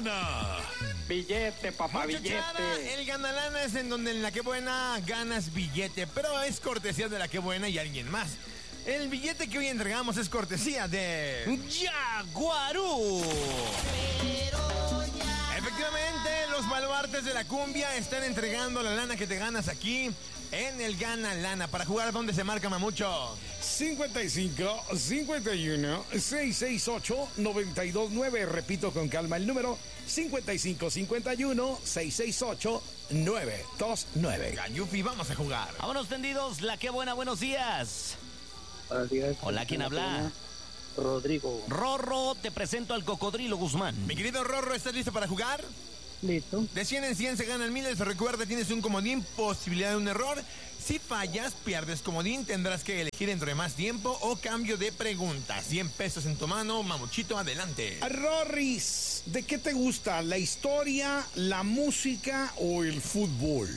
lana. Billete, papá, Muchachada, billete. el gana lana es en donde en la que buena ganas billete, pero es cortesía de la que buena y alguien más. El billete que hoy entregamos es cortesía de Yaguarú. Efectivamente, los baluartes de la cumbia están entregando la lana que te ganas aquí en el Gana Lana. Para jugar, ¿dónde se marca, Mamucho? 55 51 668 929. Repito con calma el número: 55 51 668 929. Gayufi, vamos a jugar. Vámonos tendidos, la que buena, buenos días. Buenos días. Hola, ¿quién habla? Rodrigo. Rorro, te presento al Cocodrilo Guzmán. Mi querido Rorro, ¿estás listo para jugar? Listo. De 100 en 100 se ganan miles. Recuerda, tienes un comodín, posibilidad de un error. Si fallas, pierdes comodín. Tendrás que elegir entre más tiempo o cambio de pregunta. 100 pesos en tu mano. Mamuchito, adelante. Rorris, ¿de qué te gusta? ¿La historia, la música o el fútbol?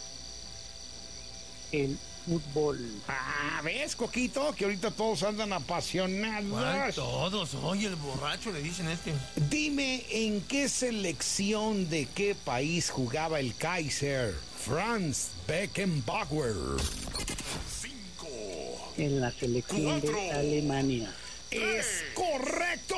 El fútbol. Ah, ¿ves, Coquito? Que ahorita todos andan apasionados. ¿Cuál todos? Oye, el borracho le dicen Dime, ¿en qué selección de qué país jugaba el Kaiser Franz Beckenbauer? 5. En la selección de Alemania. ¡Es correcto!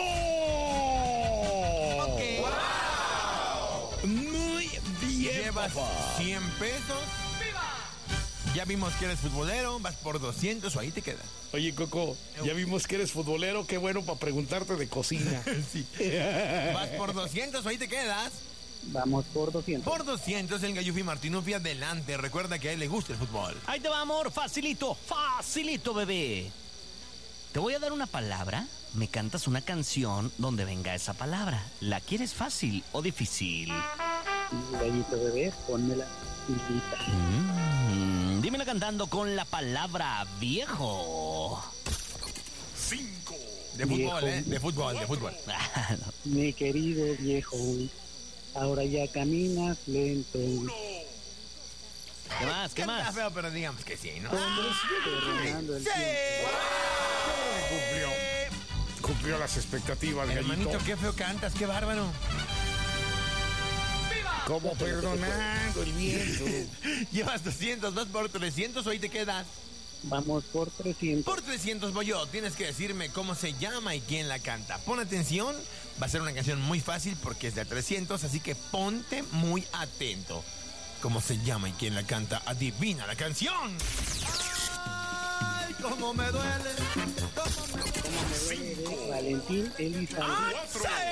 Muy bien, Llevas papá. 100 pesos. Ya vimos que eres futbolero. Vas por 200 o ahí te quedas. Oye, Coco, ya vimos que eres futbolero. Qué bueno para preguntarte de cocina. Sí. Vas por 200 o ahí te quedas. Vamos por 200. Por 200 el Gayufi Martinufi adelante. Recuerda que a él le gusta el fútbol. Ahí te va, amor, facilito, facilito, bebé. Te voy a dar una palabra, me cantas una canción donde venga esa palabra. ¿La quieres fácil o difícil? Gallito bebé, pónmela. Dímela cantando con la palabra viejo. 5. De Viejo. fútbol, ¿eh? De fútbol, de fútbol. Mi querido viejo, ahora ya caminas lento. ¿Qué más? ¿Qué Canta más? feo, pero digamos que sí, ¿no? Terminando el ¡Sí! Cumplió las expectativas, Hermanito, Gallito. qué feo cantas, qué bárbaro. Como perdonando el viento. Llevas 200, vas por 300 o ahí te quedas. Vamos por 300. Por 300 voy yo. Tienes que decirme cómo se llama y quién la canta. Pon atención. Va a ser una canción muy fácil porque es de 300, así que ponte muy atento. ¿Cómo se llama y quién la canta? Adivina la canción. ¡Ay, cómo me duele! ¡Cómo me duele! Valentín Elizalde.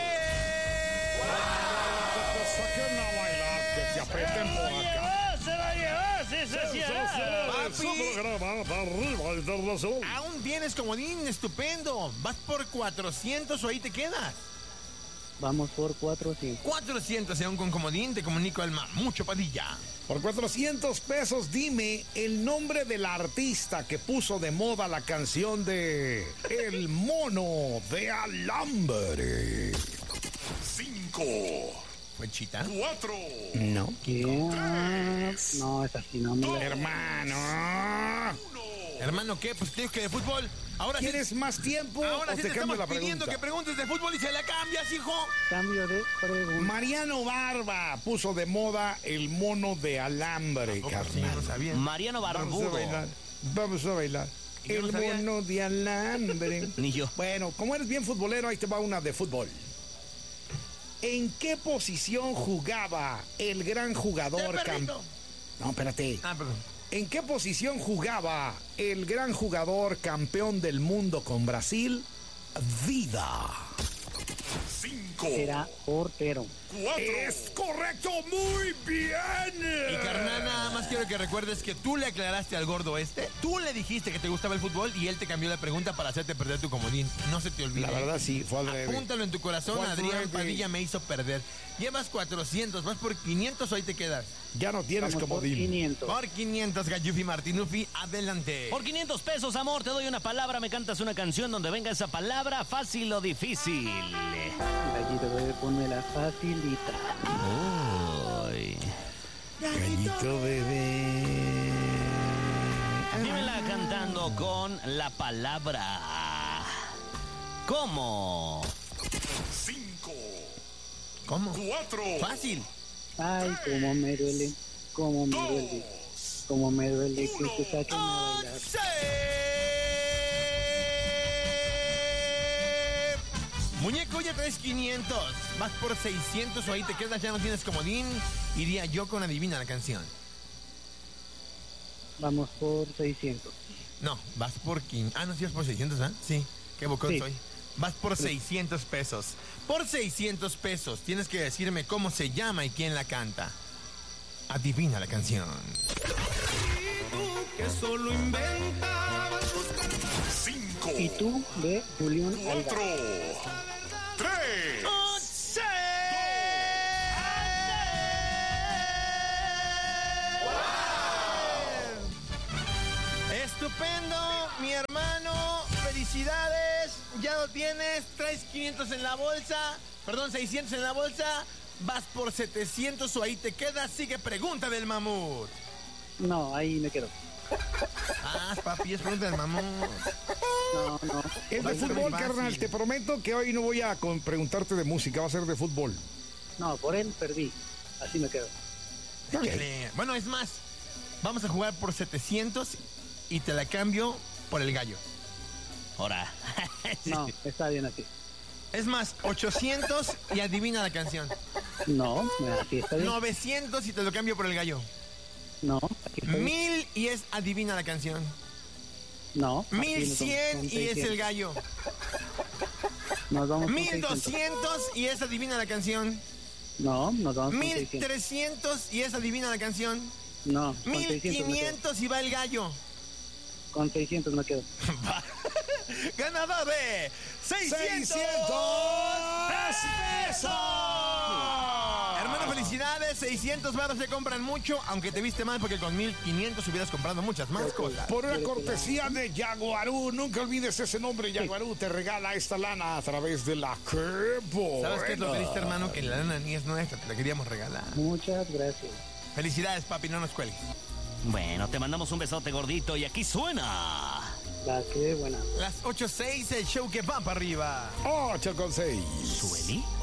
Saquen a bailar, que te aprieten por acá. ¡Se la llevó! ¡Sí, Papi. Aún tienes comodín, estupendo. Vas por 400 o ahí te quedas. Vamos por 400. 400 y aún con comodín te comunico al Mamucho Padilla. Por 400 pesos, dime el nombre del artista que puso de moda la canción de El Mono de Alambre. 5. ¿Fue Chita? 4. No. ¿Qué? No, es así, no me la... Hermano. Hermano, ¿qué? Pues tienes que de fútbol. Ahora sí, ¿Quieres más tiempo ahora o sí te te cambio estamos la pidiendo pregunta? que preguntes de fútbol y se la cambias, hijo. Cambio de pregunta. Mariano Barba puso de moda El Mono de Alambre, Sí, no carnal. sabía. Mariano Vamos a Barbudo. bailar. Vamos a bailar. Yo no El sabía. Mono de Alambre. Ni yo. Bueno, como eres bien futbolero, ahí te va una de fútbol. ¿En qué posición jugaba el gran jugador perrito. No, espérate. Ah, perdón. ¿En qué posición jugaba el gran jugador campeón del mundo con Brasil? Vida. 5. Era portero. 4. Es correcto, muy bien. Y carnal, nada más quiero que recuerdes que tú le aclaraste al gordo este, tú le dijiste que te gustaba el fútbol y él te cambió la pregunta para hacerte perder tu comodín. No se te olvide. La verdad sí, fue adrede. Apúntalo en tu corazón, Fue Adrián adrede. Padilla me hizo perder. Llevas 400, vas por 500 o ahí te quedas. Ya no tienes Vamos por comodín. 500. Por 500, Gayufi Martinufi, adelante. Por 500 pesos, amor, te doy una palabra, me cantas una canción donde venga esa palabra, fácil o difícil. Gallito bebé, pónmela facilita. Uy. Gallito bebé. Dímela cantando con la palabra. ¿Cómo? 5. ¿Cómo? 4, Fácil. Ay, cómo me duele, cómo me duele, cómo me duele que te saquen a bailar. 11. Muñeco, ya traes 500. Vas por 600 o ahí te quedas, ya no tienes comodín. Iría yo con adivina la canción. Vamos por 600. No, vas por 500. Ah, no, sí vas por 600, ¿ah? Sí, qué bocón Sí. soy. Vas por 600 pesos. Por 600 pesos tienes que decirme cómo se llama y quién la canta. Adivina la canción. que solo inventabas buscar. 5, Y tú, de Julián 4, Álvarez. 3, 11. Estupendo, mi hermano. Felicidades. Ya lo tienes. Traes 500 en la bolsa. Perdón, 600 en la bolsa. Vas por 700 o ahí te quedas. Sigue pregunta del mamut. No, ahí me quedo. Ah, papi, es pregunta del mamut. No. Es Va de a ser fútbol, muy fácil. carnal. Te prometo que hoy no voy a preguntarte de música, va a ser de fútbol. No, por él perdí. Así me quedo. Ok. Bueno, es más. Vamos a jugar por 700 y te la cambio por el gallo. Ahora. No, está bien así. Es más, 800 y adivina la canción. No, así está bien. 900 y te lo cambio por el gallo. No, aquí está bien. 1000 y es adivina la canción. No. aquí nos vamos 1100 con y es 600. el gallo. Nos vamos con 600. 1200 y es adivina la canción. No, nos vamos con 600. 1300 y es adivina la canción. No, con 600 me quedo. 1500 y va el gallo. Con 600 me quedo. Ganador de 600 pesos. Hermano, felicidades. 600 baros se compran mucho, aunque te viste mal porque con 1500 hubieras comprado muchas más cosas. Por una cortesía de Jaguarú, nunca olvides ese nombre. Jaguarú te regala esta lana a través de la que ¿Sabes qué es lo triste, hermano? Que la lana ni es nuestra, te la queríamos regalar. Muchas gracias. Felicidades, papi, no nos cuelgues. Bueno, te mandamos un besote gordito y aquí suena. La que buena. Las 8:06, el show que va para arriba. 8 con 6. Sueli.